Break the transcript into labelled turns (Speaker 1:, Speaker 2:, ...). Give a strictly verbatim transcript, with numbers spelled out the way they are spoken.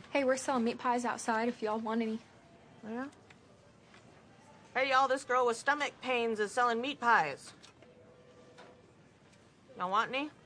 Speaker 1: Hey, we're selling meat pies outside if y'all want any.
Speaker 2: Yeah? Hey, y'all, this girl with stomach pains is selling meat pies. Y'all want any?